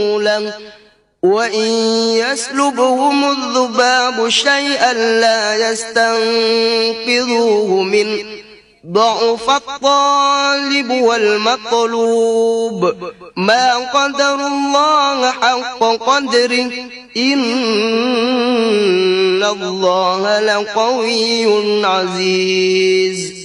وإن يسلبهم الذباب شيئا لا يستنقذوه منه ضعف الطالب والمطلوب ما قدر الله حق قدره إن الله لقوي عزيز